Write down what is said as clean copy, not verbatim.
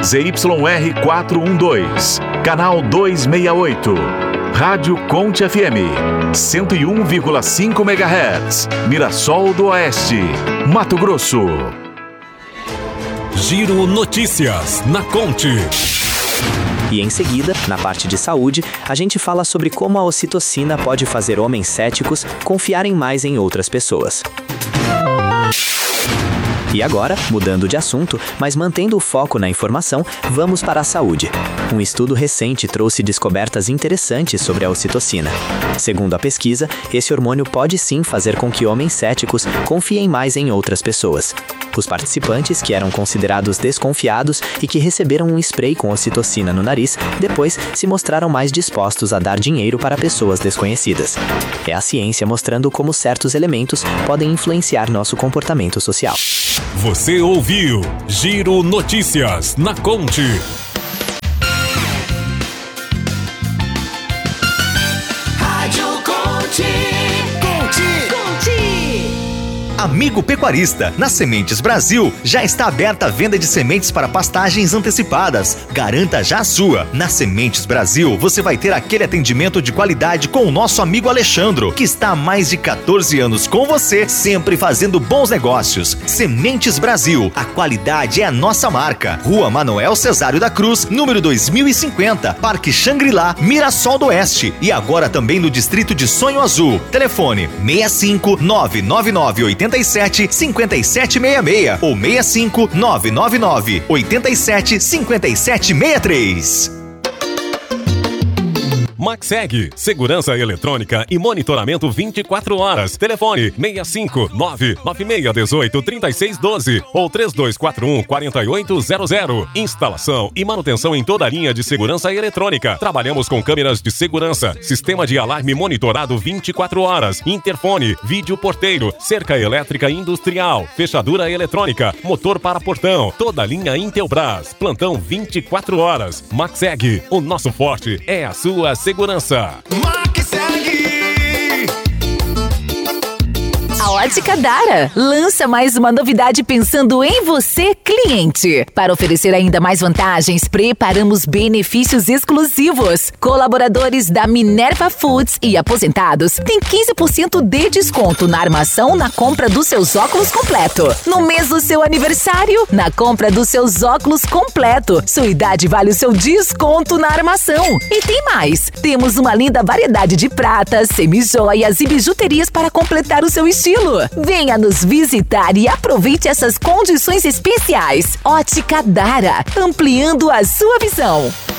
ZYR 412, canal 268. Rádio Conte FM, 101,5 MHz, Mirassol do Oeste, Mato Grosso. Giro Notícias na Conte. E em seguida, na parte de saúde, a gente fala sobre como a ocitocina pode fazer homens céticos confiarem mais em outras pessoas. E agora, mudando de assunto, mas mantendo o foco na informação, vamos para a saúde. Um estudo recente trouxe descobertas interessantes sobre a ocitocina. Segundo a pesquisa, esse hormônio pode sim fazer com que homens céticos confiem mais em outras pessoas. Os participantes, que eram considerados desconfiados e que receberam um spray com ocitocina no nariz, depois se mostraram mais dispostos a dar dinheiro para pessoas desconhecidas. É a ciência mostrando como certos elementos podem influenciar nosso comportamento social. Você ouviu Giro Notícias na Conte. Rádio Conte. Amigo pecuarista, na Sementes Brasil já está aberta a venda de sementes para pastagens antecipadas. Garanta já a sua. Na Sementes Brasil você vai ter aquele atendimento de qualidade com o nosso amigo Alexandro, que está há mais de 14 anos com você, sempre fazendo bons negócios. Sementes Brasil, a qualidade é a nossa marca. Rua Manoel Cesário da Cruz, número 2050, Parque Xangri-Lá, Mirassol do Oeste. E agora também no distrito de Sonho Azul. Telefone 65 999 87 5766 ou 65 999 87 5763. Maxeg, segurança eletrônica e monitoramento 24 horas. Telefone 65 99618 3612 ou 3241 4800. Instalação e manutenção em toda a linha de segurança eletrônica. Trabalhamos com câmeras de segurança, sistema de alarme monitorado 24 horas, interfone, vídeo porteiro, cerca elétrica industrial, fechadura eletrônica, motor para portão, toda a linha Intelbras. Plantão 24 horas. Maxeg, o nosso forte é a sua segurança. A Ótica Dara lança mais uma novidade pensando em você, cliente. Para oferecer ainda mais vantagens, preparamos benefícios exclusivos. Colaboradores da Minerva Foods e aposentados têm 15% de desconto na armação na compra dos seus óculos completo. No mês do seu aniversário, na compra dos seus óculos completo, sua idade vale o seu desconto na armação. E tem mais, temos uma linda variedade de pratas, semijoias e bijuterias para completar o seu estilo. Venha nos visitar e aproveite essas condições especiais. Ótica Dara, ampliando a sua visão.